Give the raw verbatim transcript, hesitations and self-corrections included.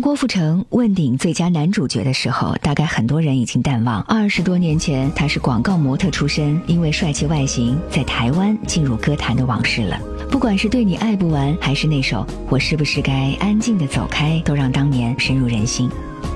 郭富城问鼎最佳男主角的时候，大概很多人已经淡忘，二十多年前他是广告模特出身，因为帅气外形在台湾进入歌坛的往事了。不管是对你爱不完，还是那首我是不是该安静地走开，都让当年深入人心。